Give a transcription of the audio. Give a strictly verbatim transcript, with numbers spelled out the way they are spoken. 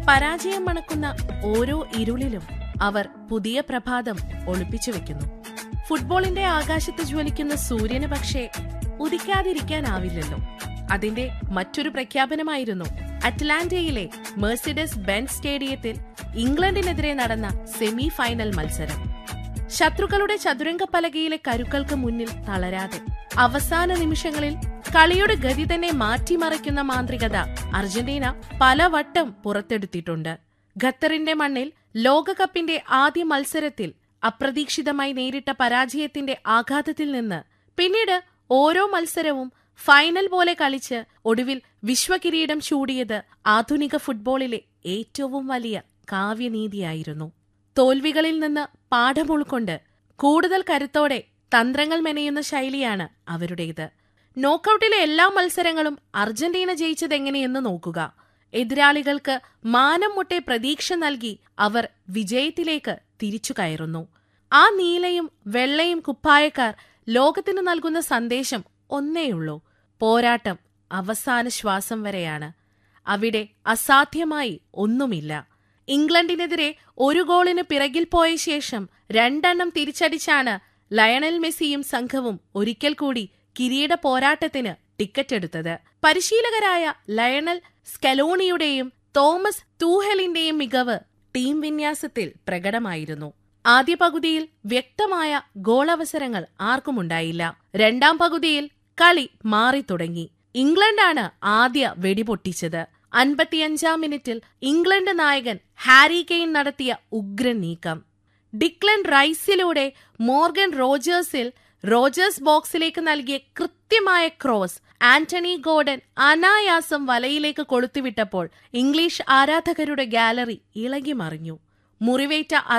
പരാജയം മണക്കുന്ന ഓരോ ഇരുളിലും അവർ പുതിയ പ്രഭാതം ഒളിപ്പിച്ചു വെക്കുന്നു. ഫുട്ബോളിന്റെ ആകാശത്ത് ജ്വലിക്കുന്ന സൂര്യന് പക്ഷേ ഉദിക്കാതിരിക്കാനാവില്ലല്ലോ. അതിന്റെ മറ്റൊരു പ്രഖ്യാപനമായിരുന്നു അറ്റ്ലാന്റയിലെ മെഴ്സിഡസ് ബെൻസ് സ്റ്റേഡിയത്തിൽ ഇംഗ്ലണ്ടിനെതിരെ നടന്ന സെമി ഫൈനൽ മത്സരം. ശത്രുക്കളുടെ ചതുരംഗപ്പലകയിലെ കരുക്കൾക്ക് മുന്നിൽ തളരാതെ അവസാന നിമിഷങ്ങളിൽ കളിയുടെ ഗതി തന്നെ മാറ്റിമറിക്കുന്ന മാന്ത്രികത അർജന്റീന പലവട്ടം പുറത്തെടുത്തിട്ടുണ്ട്. ഖത്തറിന്റെ മണ്ണിൽ ലോകകപ്പിന്റെ ആദ്യ മത്സരത്തിൽ അപ്രതീക്ഷിതമായി നേരിട്ട പരാജയത്തിന്റെ ആഘാതത്തിൽ നിന്ന് പിന്നീട് ഓരോ മത്സരവും ഫൈനൽ പോലെ കളിച്ച് ഒടുവിൽ വിശ്വകിരീടം ചൂടിയത് ആധുനിക ഫുട്ബോളിലെ ഏറ്റവും വലിയ കാവ്യനീതിയായിരുന്നു. തോൽവികളിൽ നിന്ന് പാഠം ഉൾക്കൊണ്ട് കൂടുതൽ കരുത്തോടെ തന്ത്രങ്ങൾ മെനയുന്ന ശൈലിയാണ് അവരുടേത്. നോക്കൌട്ടിലെ എല്ലാ മത്സരങ്ങളും അർജന്റീന ജയിച്ചതെങ്ങനെയെന്ന് നോക്കുക. എതിരാളികൾക്ക് മാനം മുട്ടെ പ്രതീക്ഷ നൽകി അവർ വിജയത്തിലേക്ക് തിരിച്ചു കയറുന്നു. ആ നീലയും വെള്ളയും കുപ്പായക്കാർ ലോകത്തിന് നൽകുന്ന സന്ദേശം ഒന്നേയുള്ളൂ: പോരാട്ടം അവസാന ശ്വാസം വരെയാണ്. അവിടെ അസാധ്യമായി ഒന്നുമില്ല. ഇംഗ്ലണ്ടിനെതിരെ ഒരു ഗോളിന് പിറകിൽ പോയ ശേഷം രണ്ടെണ്ണം തിരിച്ചടിച്ചാണ് ലയണൽ മെസ്സിയും സംഘവും ഒരിക്കൽ കൂടി കിരീട പോരാട്ടത്തിന് ടിക്കറ്റ് എടുത്തത്. പരിശീലകരായ ലയണൽ സ്കലോണിയുടെയും തോമസ് തൂഹലിന്റെയും മികവ് ടീം വിന്യാസത്തിൽ പ്രകടമായിരുന്നു. ആദ്യ പകുതിയിൽ വ്യക്തമായ ഗോളവസരങ്ങൾ ആർക്കുമുണ്ടായില്ല. രണ്ടാം പകുതിയിൽ കളി മാറിത്തുടങ്ങി. ഇംഗ്ലണ്ടാണ് ആദ്യ വെടിപൊട്ടിച്ചത്. അൻപത്തിയഞ്ചാം മിനിറ്റിൽ ഇംഗ്ലണ്ട് നായകൻ ഹാരി കെയ്ൻ നടത്തിയ ഉഗ്രൻ നീക്കം. ഡിക്ലൻ റൈസിലൂടെ മോർഗൻ റോജേഴ്സിൽ റോജേഴ്സ് ബോക്സിലേക്ക് നൽകിയ കൃത്യമായ ക്രോസ് ആന്റണി ഗോർഡൻ അനായാസം വലയിലേക്ക് കൊളുത്തിവിട്ടപ്പോൾ ഇംഗ്ലീഷ് ആരാധകരുടെ ഗാലറി ഇളകി മറിഞ്ഞു. മുറിവേറ്റ